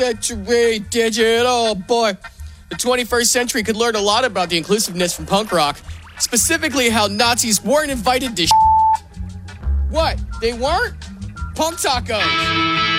Century Digital, boy. The 21st century could learn a lot about the inclusiveness from punk rock. Specifically how Nazis weren't invited to What? They weren't? Punk tacos.